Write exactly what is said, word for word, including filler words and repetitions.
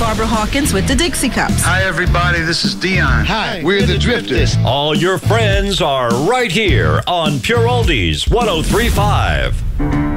Barbara Hawkins with the Dixie Cups. Hi, everybody. This is Dion. Hi, we're, we're the, the Drifters. Drifters. All your friends are right here on Pure Oldies one oh three point five.